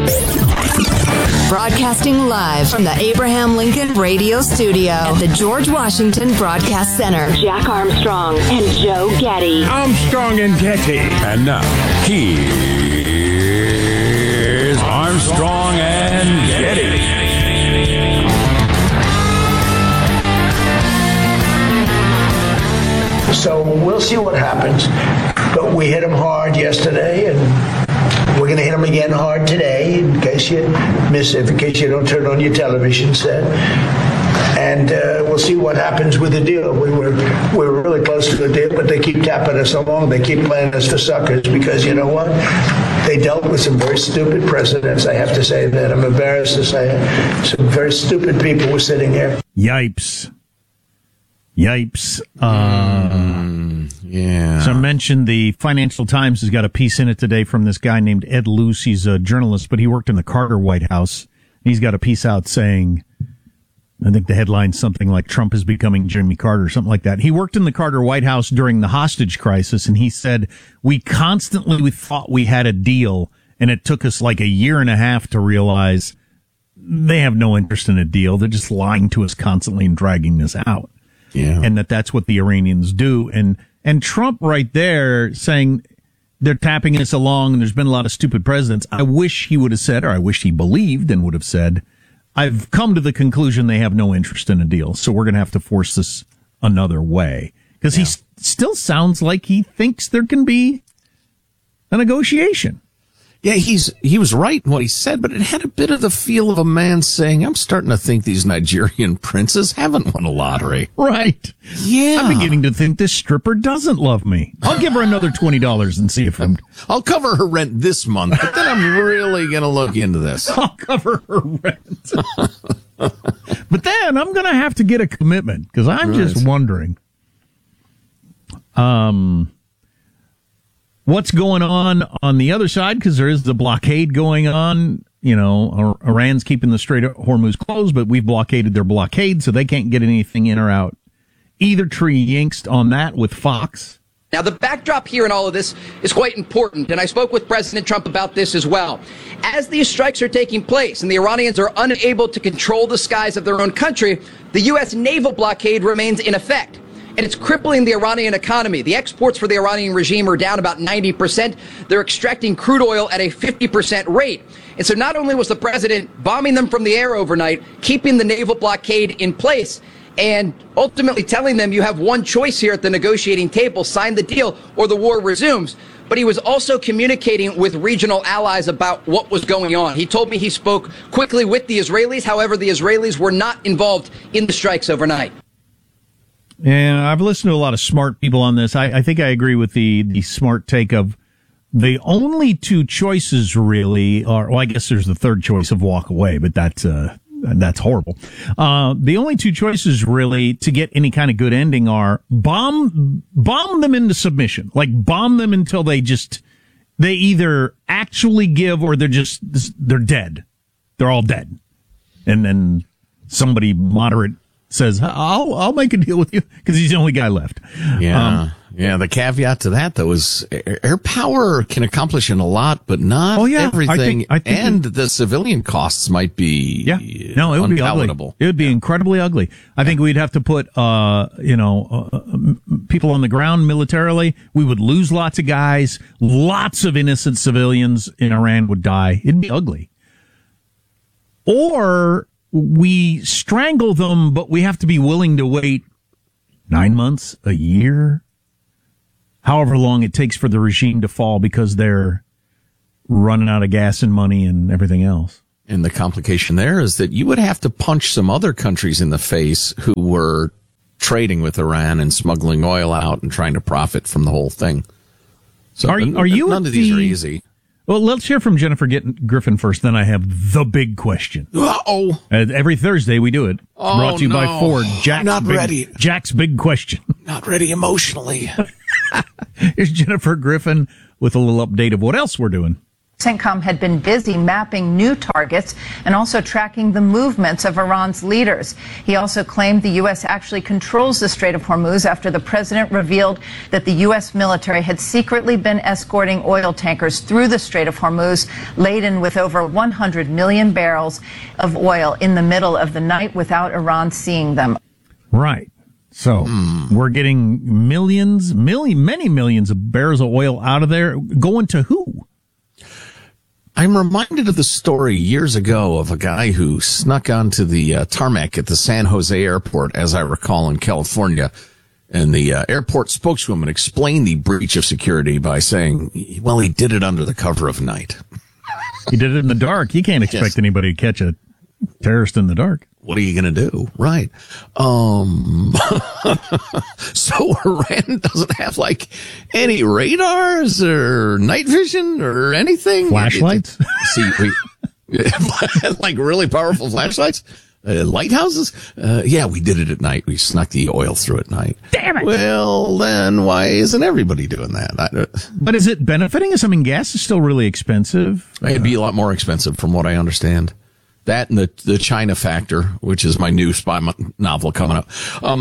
Broadcasting live from the Abraham Lincoln Radio Studio at the George Washington Broadcast Center. Jack Armstrong and Joe Getty. Armstrong and Getty. And now, here's Armstrong and Getty. So we'll see what happens. But we hit him hard yesterday, and we're going to hit him again hard today, in case you don't turn on your television set. And we'll see what happens with the deal. We were really close to the deal, but they keep tapping us along. They keep playing us for suckers because, you know what? They dealt with some very stupid presidents. I have to say that. I'm embarrassed to say it. Some very stupid people were sitting here. Yipes. Yeah. So I mentioned the Financial Times has got a piece in it today from this guy named Ed Luce. He's a journalist, but he worked in the Carter White House. He's got a piece out saying, I think the headline's something like Trump is becoming Jimmy Carter, something like that. He worked in the Carter White House during the hostage crisis, and he said, we thought we had a deal, and it took us like a year and a half to realize they have no interest in a deal. They're just lying to us constantly and dragging this out. Yeah. And that's what the Iranians do. And Trump right there saying they're tapping us along and there's been a lot of stupid presidents. I wish he would have said, or I wish he believed and would have said, I've come to the conclusion they have no interest in a deal. So we're going to have to force this another way. Because he still sounds like he thinks there can be a negotiation. Yeah, he was right in what he said, but it had a bit of the feel of a man saying, I'm starting to think these Nigerian princes haven't won a lottery. Right. Yeah. I'm beginning to think this stripper doesn't love me. I'll give her another $20 and see if I'll cover her rent this month, but then I'm really going to look into this. I'll cover her rent. But then I'm going to have to get a commitment because I'm just wondering. What's going on the other side? Because there is the blockade going on. You know, Iran's keeping the Strait of Hormuz closed, but we've blockaded their blockade, so they can't get anything in or out. Either tree yinxed on that with Fox. Now, the backdrop here in all of this is quite important, and I spoke with President Trump about this as well. As these strikes are taking place and the Iranians are unable to control the skies of their own country, the U.S. naval blockade remains in effect. And it's crippling the Iranian economy. The exports for the Iranian regime are down about 90%. They're extracting crude oil at a 50% rate. And so not only was the president bombing them from the air overnight, keeping the naval blockade in place, and ultimately telling them you have one choice here at the negotiating table, sign the deal or the war resumes. But he was also communicating with regional allies about what was going on. He told me he spoke quickly with the Israelis. However, the Israelis were not involved in the strikes overnight. And I've listened to a lot of smart people on this. I think I agree with the smart take of the only two choices really are, well, I guess there's the third choice of walk away, but that's horrible. The only two choices really to get any kind of good ending are bomb them into submission. Like bomb them until they either actually give or they're dead. They're all dead. And then somebody moderate says, I'll make a deal with you because he's the only guy left. Yeah. The caveat to that, though, is air power can accomplish a lot, but not everything. I think and the civilian costs might be it would be ugly. It would be incredibly ugly. I think we'd have to put, people on the ground militarily. We would lose lots of guys. Lots of innocent civilians in Iran would die. It'd be ugly. Or we strangle them, but we have to be willing to wait 9 months, a year, however long it takes for the regime to fall because they're running out of gas and money and everything else. And the complication there is that you would have to punch some other countries in the face who were trading with Iran and smuggling oil out and trying to profit from the whole thing. So are you none of these are easy. Well, let's hear from Jennifer Griffin first, then I have the big question. Uh-oh. Every Thursday we do it. Brought to you by Ford. Jack's big question. Not ready emotionally. Here's Jennifer Griffin with a little update of what else we're doing. CENTCOM had been busy mapping new targets and also tracking the movements of Iran's leaders. He also claimed the U.S. actually controls the Strait of Hormuz after the president revealed that the U.S. military had secretly been escorting oil tankers through the Strait of Hormuz, laden with over 100 million barrels of oil in the middle of the night without Iran seeing them. Right. So we're getting many millions of barrels of oil out of there. Going to who? I'm reminded of the story years ago of a guy who snuck onto the tarmac at the San Jose airport, as I recall, in California. And the airport spokeswoman explained the breach of security by saying, well, he did it under the cover of night. He did it in the dark. You can't expect anybody to catch a terrorist in the dark. What are you going to do? Right. So Iran doesn't have like any radars or night vision or anything. Flashlights? Like really powerful flashlights? Lighthouses? Yeah, we did it at night. We snuck the oil through at night. Damn it. Well, then why isn't everybody doing that? But is it benefiting us? I mean, gas is still really expensive. It'd be a lot more expensive from what I understand. That and the China Factor, which is my new spy novel coming up,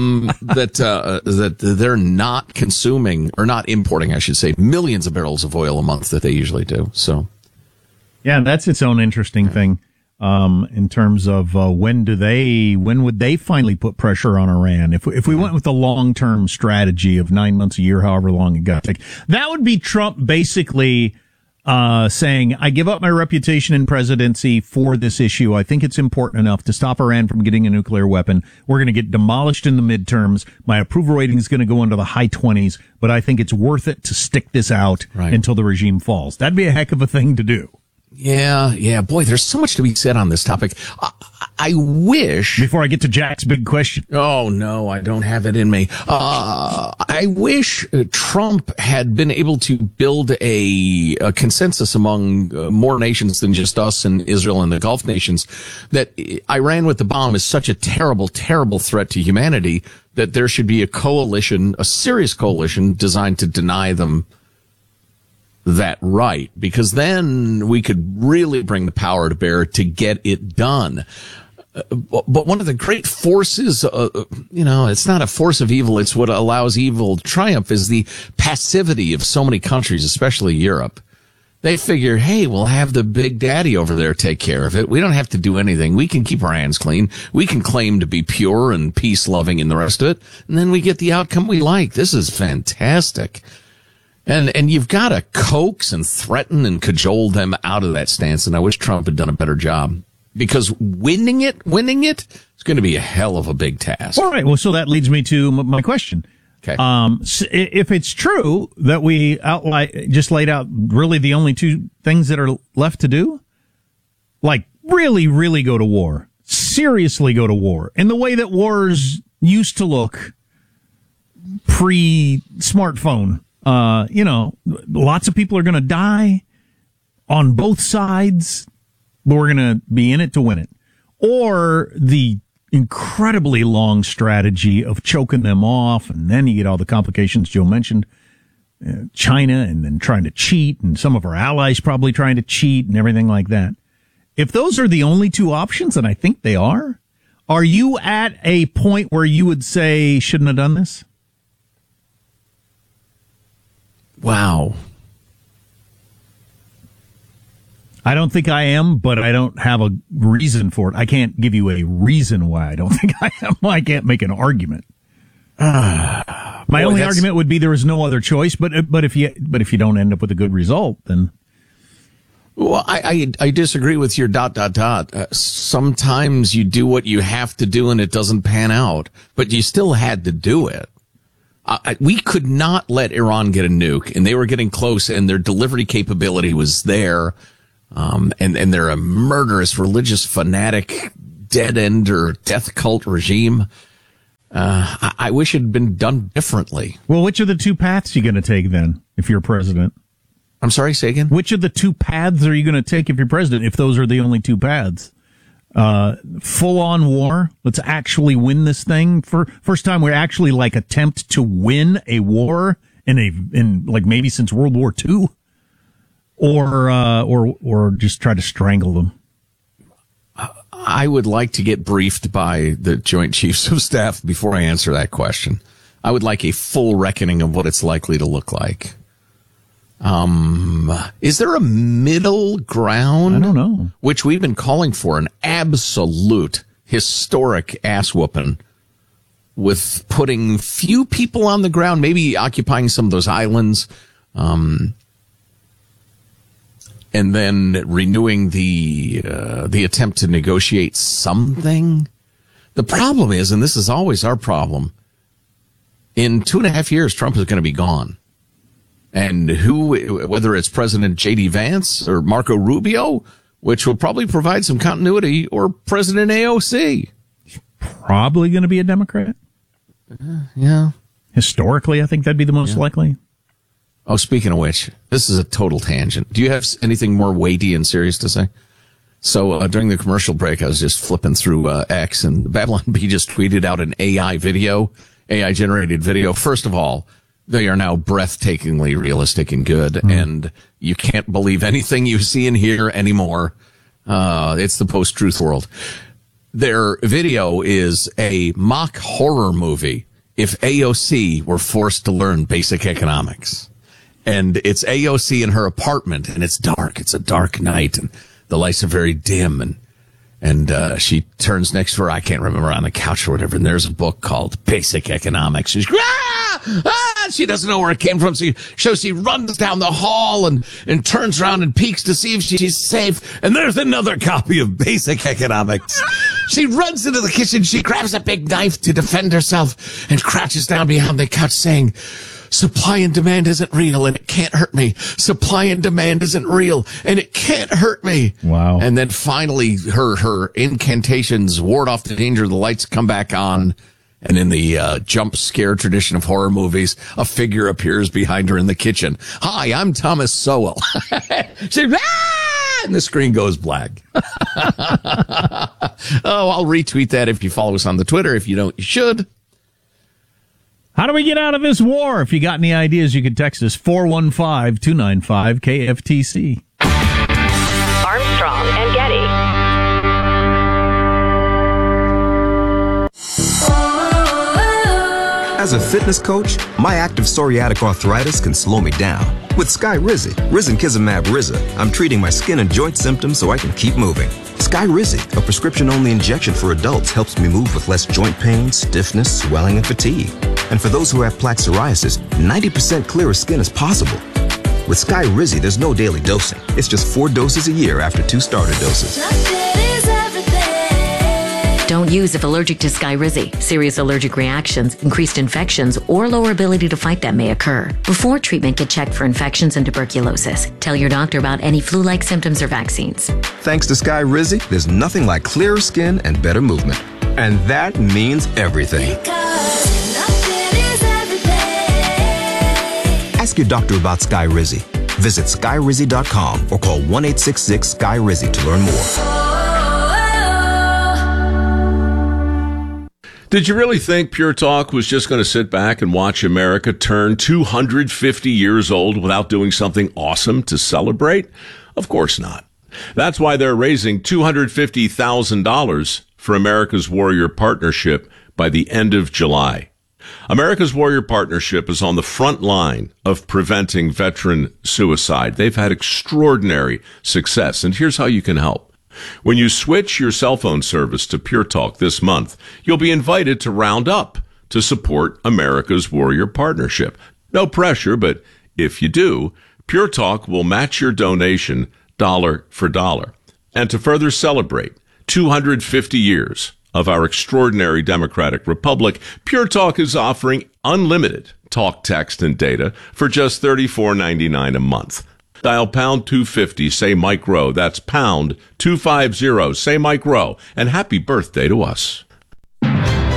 that they're not consuming, or not importing, I should say, millions of barrels of oil a month that they usually do. So, yeah, that's its own interesting thing in terms of when would they finally put pressure on Iran? If we went with the long-term strategy of 9 months, a year, however long it got to take, that would be Trump basically saying, I give up my reputation in presidency for this issue. I think it's important enough to stop Iran from getting a nuclear weapon. We're going to get demolished in the midterms. My approval rating is going to go into the high 20s, but I think it's worth it to stick this out until the regime falls. That'd be a heck of a thing to do. Yeah. Boy, there's so much to be said on this topic. I wish... Before I get to Jack's big question. Oh, no, I don't have it in me. I wish Trump had been able to build a consensus among more nations than just us and Israel and the Gulf nations that Iran with the bomb is such a terrible, terrible threat to humanity that there should be a coalition, a serious coalition designed to deny them that right, because then we could really bring the power to bear to get it done. But one of the great forces, it's not a force of evil, it's what allows evil to triumph, is the passivity of so many countries, especially Europe. They figure, hey, we'll have the big daddy over there take care of it. We don't have to do anything. We can keep our hands clean. We can claim to be pure and peace-loving and the rest of it, and then we get the outcome we like. This is fantastic. And you've got to coax and threaten and cajole them out of that stance. And I wish Trump had done a better job, because winning it is going to be a hell of a big task. All right. Well, so that leads me to my question. Okay. So if it's true that we just laid out really the only two things that are left to do, like really, really go to war, seriously go to war in the way that wars used to look pre-smartphone. Lots of people are going to die on both sides, but we're going to be in it to win it. Or the incredibly long strategy of choking them off, and then you get all the complications Joe mentioned, China, and then trying to cheat, and some of our allies probably trying to cheat and everything like that. If those are the only two options, and I think they are you at a point where you would say, shouldn't have done this? Wow. I don't think I am, but I don't have a reason for it. I can't give you a reason why I don't think I am. I can't make an argument. My only argument would be there is no other choice. But if you don't end up with a good result, then. Well, I disagree with your ... Sometimes you do what you have to do and it doesn't pan out, but you still had to do it. We could not let Iran get a nuke, and they were getting close, and their delivery capability was there. And they're a murderous, religious, fanatic, dead-end or death cult regime. I wish it had been done differently. Well, which of the two paths are you going to take then, if you're president? I'm sorry, say again? Which of the two paths are you going to take if you're president, if those are the only two paths? Full-on war. Let's actually win this thing. First time we actually attempt to win a war in maybe since World War II. or just try to strangle them? I would like to get briefed by the Joint Chiefs of Staff before I answer that question. I would like a full reckoning of what it's likely to look like. Is there a middle ground? I don't know. Which we've been calling for, an absolute historic ass whooping with putting few people on the ground, maybe occupying some of those islands, and then renewing the attempt to negotiate something. The problem is, and this is always our problem, in 2.5 years, Trump is going to be gone. And whether it's President J.D. Vance or Marco Rubio, which will probably provide some continuity, or President AOC. Probably going to be a Democrat. Yeah. Historically, I think that'd be the most likely. Oh, speaking of which, this is a total tangent. Do you have anything more weighty and serious to say? So during the commercial break, I was just flipping through X, and Babylon Bee just tweeted out an AI-generated video. First of all, they are now breathtakingly realistic and good, and you can't believe anything you see and hear anymore. It's the post-truth world. Their video is a mock horror movie if AOC were forced to learn basic economics. And it's AOC in her apartment, and it's dark. It's a dark night, and the lights are very dim, and she turns next to her, I can't remember, on the couch or whatever, and there's a book called Basic Economics. She's, she doesn't know where it came from, so she runs down the hall and turns around and peeks to see if she's safe, and there's another copy of Basic Economics. She runs into the kitchen, she grabs a big knife to defend herself, and crouches down behind the couch saying, supply and demand isn't real, and it can't hurt me. Supply and demand isn't real, and it can't hurt me. Wow. And then finally, her incantations ward off the danger. The lights come back on, and in the jump scare tradition of horror movies, a figure appears behind her in the kitchen. Hi, I'm Thomas Sowell. And the screen goes black. I'll retweet that if you follow us on the Twitter. If you don't, you should. How do we get out of this war? If you got any ideas, you can text us 415-295-KFTC. Armstrong and Getty. As a fitness coach, my active psoriatic arthritis can slow me down. With Skyrizi, Risankizumab Riza, I'm treating my skin and joint symptoms so I can keep moving. Skyrizi, a prescription-only injection for adults, helps me move with less joint pain, stiffness, swelling, and fatigue. And for those who have plaque psoriasis, 90% clearer skin is possible. With Skyrizi, there's no daily dosing. It's just 4 doses a year after 2 starter doses. Don't use if allergic to Skyrizi. Serious allergic reactions, increased infections, or lower ability to fight them may occur. Before treatment, get checked for infections and tuberculosis. Tell your doctor about any flu-like symptoms or vaccines. Thanks to Skyrizi, there's nothing like clearer skin and better movement. And that means everything. Ask your doctor about Skyrizi. Visit Skyrizi.com or call 1-866-SKY-RIZI to learn more. Did you really think Pure Talk was just going to sit back and watch America turn 250 years old without doing something awesome to celebrate? Of course not. That's why they're raising $250,000 for America's Warrior Partnership by the end of July. America's Warrior Partnership is on the front line of preventing veteran suicide. They've had extraordinary success, and here's how you can help. When you switch your cell phone service to Pure Talk this month, you'll be invited to round up to support America's Warrior Partnership. No pressure, but if you do, Pure Talk will match your donation dollar for dollar. And to further celebrate 250 years of our extraordinary democratic republic, Pure Talk is offering unlimited talk, text, and data for just $34.99 a month. Dial pound 250, say Mike Rowe. That's pound 250, say Mike Rowe. And happy birthday to us.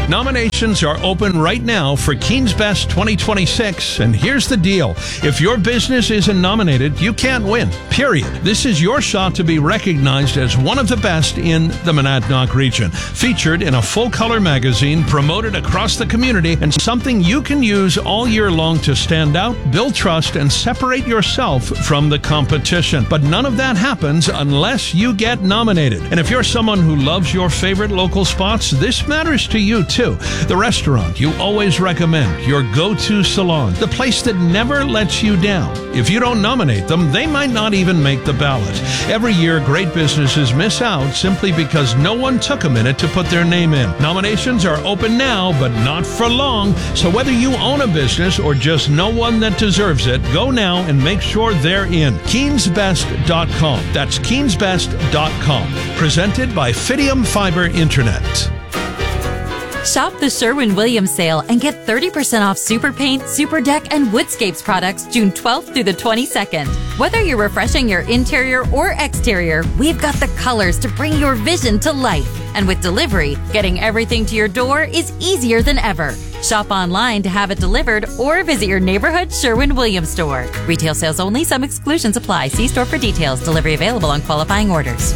Nominations are open right now for Keen's Best 2026, and here's the deal. If your business isn't nominated, you can't win, period. This is your shot to be recognized as one of the best in the Monadnock region. Featured in a full-color magazine, promoted across the community, and something you can use all year long to stand out, build trust, and separate yourself from the competition. But none of that happens unless you get nominated. And if you're someone who loves your favorite local spots, this matters to you too. The restaurant you always recommend, your go-to salon, the place that never lets you down. If you don't nominate them, they might not even make the ballot. Every year, great businesses miss out simply because no one took a minute to put their name in. Nominations are open now, but not for long. So whether you own a business or just know one that deserves it, go now and make sure they're in. KeensBest.com. That's KeensBest.com. Presented by Fidium Fiber Internet. Shop the Sherwin-Williams sale and get 30% off Super Paint, Super Deck, and Woodscapes products June 12th through the 22nd. Whether you're refreshing your interior or exterior, we've got the colors to bring your vision to life. And with delivery, getting everything to your door is easier than ever. Shop online to have it delivered or visit your neighborhood Sherwin-Williams store. Retail sales only. Some exclusions apply. See store for details. Delivery available on qualifying orders.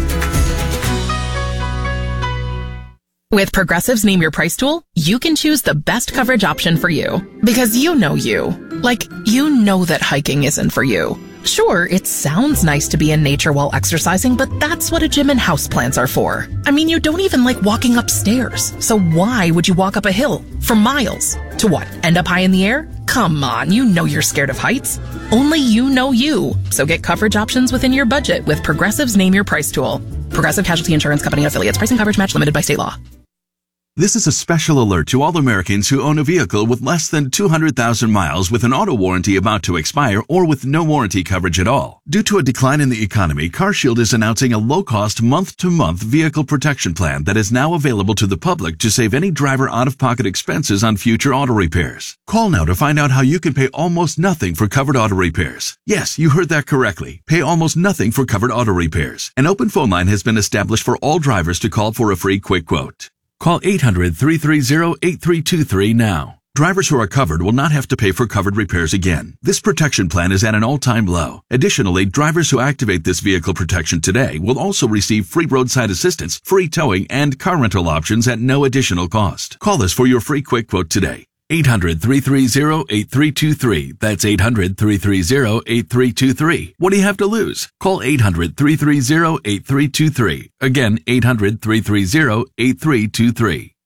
With Progressive's Name Your Price tool, you can choose the best coverage option for you. Because you know you. Like, you know that hiking isn't for you. Sure, it sounds nice to be in nature while exercising, but that's what a gym and houseplants are for. I mean, you don't even like walking upstairs. So why would you walk up a hill for miles? To what, end up high in the air? Come on, you know you're scared of heights. Only you know you. So get coverage options within your budget with Progressive's Name Your Price tool. Progressive Casualty Insurance Company affiliates. Pricing coverage match limited by state law. This is a special alert to all Americans who own a vehicle with less than 200,000 miles with an auto warranty about to expire or with no warranty coverage at all. Due to a decline in the economy, CarShield is announcing a low-cost month-to-month vehicle protection plan that is now available to the public to save any driver out-of-pocket expenses on future auto repairs. Call now to find out how you can pay almost nothing for covered auto repairs. Yes, you heard that correctly. Pay almost nothing for covered auto repairs. An open phone line has been established for all drivers to call for a free quick quote. Call 800-330-8323 now. Drivers who are covered will not have to pay for covered repairs again. This protection plan is at an all-time low. Additionally, drivers who activate this vehicle protection today will also receive free roadside assistance, free towing, and car rental options at no additional cost. Call us for your free quick quote today. 800-330-8323. That's 800-330-8323. What do you have to lose? Call 800-330-8323. Again, 800-330-8323.